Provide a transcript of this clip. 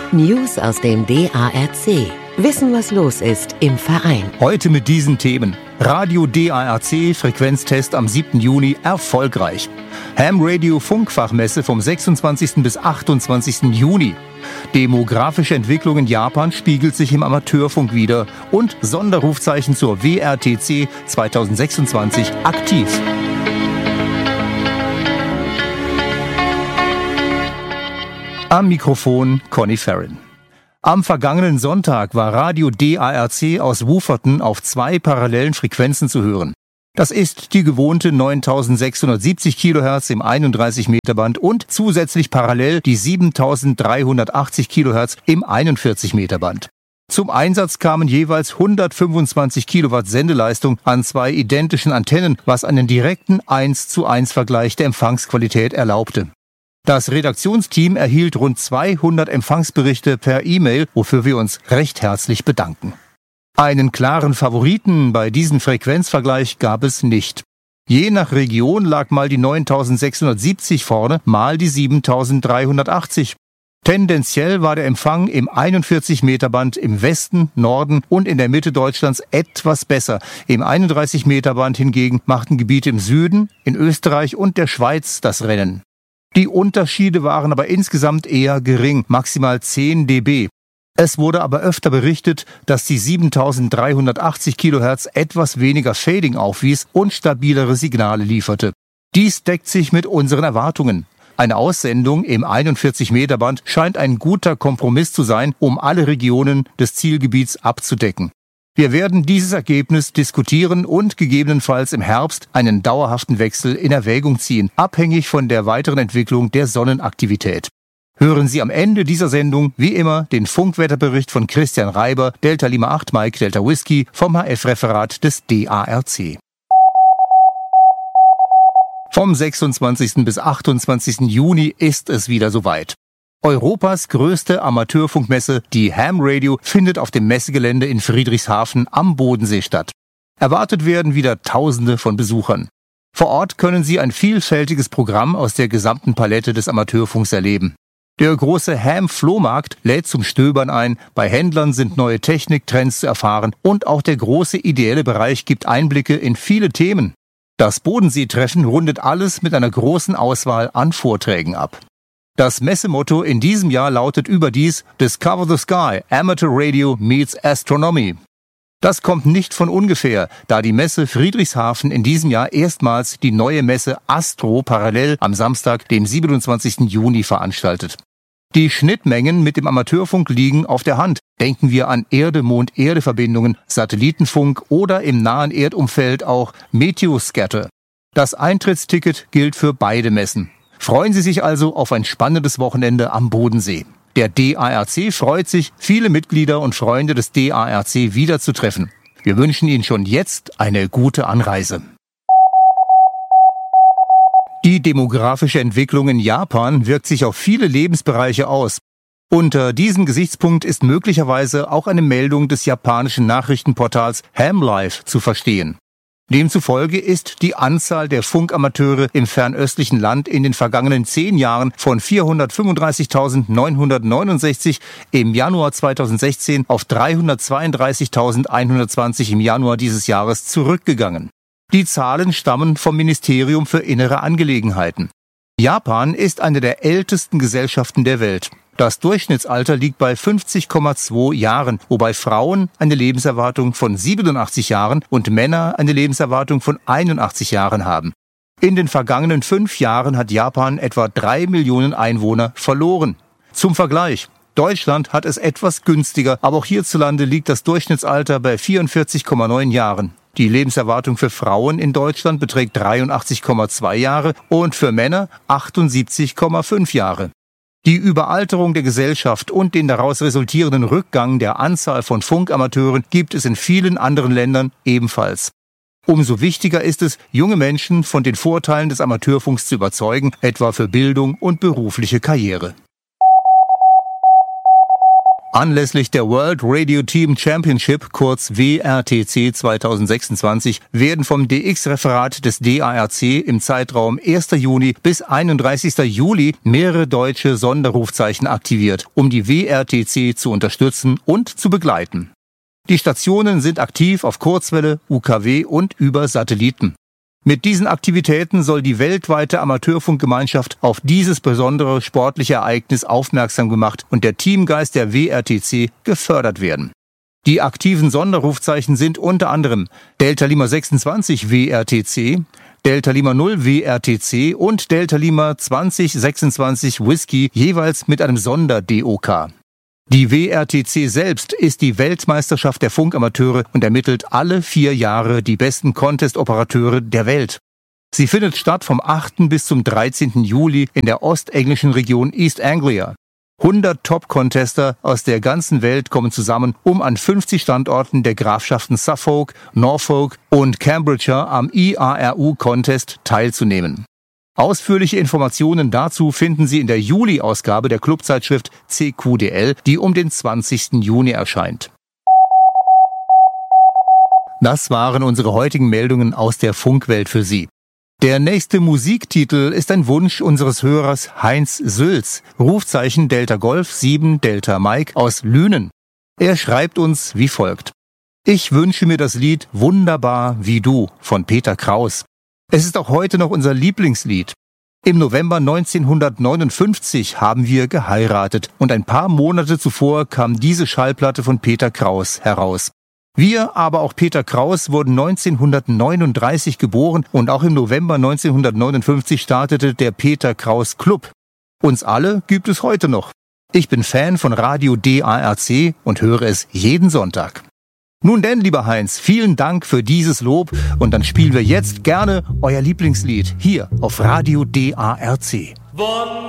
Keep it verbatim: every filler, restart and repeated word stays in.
News aus dem D A R C. Wissen, was los ist im Verein. Heute mit diesen Themen. Radio D A R C, Frequenztest am siebten Juni, erfolgreich. Ham Radio Funkfachmesse vom sechsundzwanzigsten bis achtundzwanzigsten Juni. Demografische Entwicklung in Japan spiegelt sich im Amateurfunk wider. Und Sonderrufzeichen zur W R T C zweitausendsechsundzwanzig aktiv. Am Mikrofon Conny Farren. Am vergangenen Sonntag war Radio D A R C aus Wufferton auf zwei parallelen Frequenzen zu hören. Das ist die gewohnte neuntausendsechshundertsiebzig Kilohertz im einunddreißig Meter Band und zusätzlich parallel die siebentausenddreihundertachtzig Kilohertz im einundvierzig Meter Band. Zum Einsatz kamen jeweils hundertfünfundzwanzig Kilowatt Sendeleistung an zwei identischen Antennen, was einen direkten eins zu eins Vergleich der Empfangsqualität erlaubte. Das Redaktionsteam erhielt rund zweihundert Empfangsberichte per E-Mail, wofür wir uns recht herzlich bedanken. Einen klaren Favoriten bei diesem Frequenzvergleich gab es nicht. Je nach Region lag mal die neuntausendsechshundertsiebzig vorne, mal die siebentausenddreihundertachtzig. Tendenziell war der Empfang im einundvierzig Meter Band im Westen, Norden und in der Mitte Deutschlands etwas besser. Im einunddreißig Meter Band hingegen machten Gebiete im Süden, in Österreich und der Schweiz das Rennen. Die Unterschiede waren aber insgesamt eher gering, maximal zehn Dezibel. Es wurde aber öfter berichtet, dass die siebentausenddreihundertachtzig Kilohertz etwas weniger Fading aufwies und stabilere Signale lieferte. Dies deckt sich mit unseren Erwartungen. Eine Aussendung im einundvierzig Meter Band scheint ein guter Kompromiss zu sein, um alle Regionen des Zielgebiets abzudecken. Wir werden dieses Ergebnis diskutieren und gegebenenfalls im Herbst einen dauerhaften Wechsel in Erwägung ziehen, abhängig von der weiteren Entwicklung der Sonnenaktivität. Hören Sie am Ende dieser Sendung, wie immer, den Funkwetterbericht von Christian Reiber, Delta Lima acht Mike Delta Whisky vom H F-Referat des D A R C. Vom sechsundzwanzigsten bis achtundzwanzigsten Juni ist es wieder soweit. Europas größte Amateurfunkmesse, die Ham Radio, findet auf dem Messegelände in Friedrichshafen am Bodensee statt. Erwartet werden wieder Tausende von Besuchern. Vor Ort können Sie ein vielfältiges Programm aus der gesamten Palette des Amateurfunks erleben. Der große Ham-Flohmarkt lädt zum Stöbern ein, bei Händlern sind neue Techniktrends zu erfahren und auch der große ideelle Bereich gibt Einblicke in viele Themen. Das Bodensee-Treffen rundet alles mit einer großen Auswahl an Vorträgen ab. Das Messemotto in diesem Jahr lautet überdies Discover the Sky, Amateur Radio meets Astronomy. Das kommt nicht von ungefähr, da die Messe Friedrichshafen in diesem Jahr erstmals die neue Messe Astro parallel am Samstag, dem siebenundzwanzigsten Juni veranstaltet. Die Schnittmengen mit dem Amateurfunk liegen auf der Hand. Denken wir an Erde-Mond-Erde-Verbindungen, Satellitenfunk oder im nahen Erdumfeld auch Meteoscatter. Das Eintrittsticket gilt für beide Messen. Freuen Sie sich also auf ein spannendes Wochenende am Bodensee. Der D A R C freut sich, viele Mitglieder und Freunde des D A R C wiederzutreffen. Wir wünschen Ihnen schon jetzt eine gute Anreise. Die demografische Entwicklung in Japan wirkt sich auf viele Lebensbereiche aus. Unter diesem Gesichtspunkt ist möglicherweise auch eine Meldung des japanischen Nachrichtenportals Ham Live zu verstehen. Demzufolge ist die Anzahl der Funkamateure im fernöstlichen Land in den vergangenen zehn Jahren von vierhundertfünfunddreißigtausendneunhundertneunundsechzig im Januar zweitausendsechzehn auf dreihundertzweiunddreißigtausendeinhundertzwanzig im Januar dieses Jahres zurückgegangen. Die Zahlen stammen vom Ministerium für Innere Angelegenheiten. Japan ist eine der ältesten Gesellschaften der Welt. Das Durchschnittsalter liegt bei fünfzig Komma zwei Jahren, wobei Frauen eine Lebenserwartung von siebenundachtzig Jahren und Männer eine Lebenserwartung von einundachtzig Jahren haben. In den vergangenen fünf Jahren hat Japan etwa drei Millionen Einwohner verloren. Zum Vergleich: Deutschland hat es etwas günstiger, aber auch hierzulande liegt das Durchschnittsalter bei vierundvierzig Komma neun Jahren. Die Lebenserwartung für Frauen in Deutschland beträgt dreiundachtzig Komma zwei Jahre und für Männer achtundsiebzig Komma fünf Jahre. Die Überalterung der Gesellschaft und den daraus resultierenden Rückgang der Anzahl von Funkamateuren gibt es in vielen anderen Ländern ebenfalls. Umso wichtiger ist es, junge Menschen von den Vorteilen des Amateurfunks zu überzeugen, etwa für Bildung und berufliche Karriere. Anlässlich der World Radio Team Championship, kurz W R T C zweitausendsechsundzwanzig, werden vom D X-Referat des D A R C im Zeitraum erster Juni bis einunddreißigster Juli mehrere deutsche Sonderrufzeichen aktiviert, um die W R T C zu unterstützen und zu begleiten. Die Stationen sind aktiv auf Kurzwelle, U K W und über Satelliten. Mit diesen Aktivitäten soll die weltweite Amateurfunkgemeinschaft auf dieses besondere sportliche Ereignis aufmerksam gemacht und der Teamgeist der W R T C gefördert werden. Die aktiven Sonderrufzeichen sind unter anderem Delta Lima sechsundzwanzig W R T C, Delta Lima null W R T C und Delta Lima zwanzig sechsundzwanzig Whisky, jeweils mit einem Sonder-D O K. Die W R T C selbst ist die Weltmeisterschaft der Funkamateure und ermittelt alle vier Jahre die besten Contest-Operateure der Welt. Sie findet statt vom achten bis zum dreizehnten Juli in der ostenglischen Region East Anglia. hundert Top-Contester aus der ganzen Welt kommen zusammen, um an fünfzig Standorten der Grafschaften Suffolk, Norfolk und Cambridgeshire am I A R U-Contest teilzunehmen. Ausführliche Informationen dazu finden Sie in der Juli-Ausgabe der Clubzeitschrift C Q D L, die um den zwanzigsten Juni erscheint. Das waren unsere heutigen Meldungen aus der Funkwelt für Sie. Der nächste Musiktitel ist ein Wunsch unseres Hörers Heinz Sülz, Rufzeichen Delta Golf sieben Delta Mike aus Lünen. Er schreibt uns wie folgt: Ich wünsche mir das Lied Wunderbar wie du von Peter Kraus. Es ist auch heute noch unser Lieblingslied. Im November neunzehnhundertneunundfünfzig haben wir geheiratet und ein paar Monate zuvor kam diese Schallplatte von Peter Kraus heraus. Wir, aber auch Peter Kraus, wurden neunzehnhundertneununddreißig geboren und auch im November neunzehnhundertneunundfünfzig startete der Peter Kraus Club. Uns alle gibt es heute noch. Ich bin Fan von Radio D A R C und höre es jeden Sonntag. Nun denn, lieber Heinz, vielen Dank für dieses Lob und dann spielen wir jetzt gerne euer Lieblingslied hier auf Radio D A R C.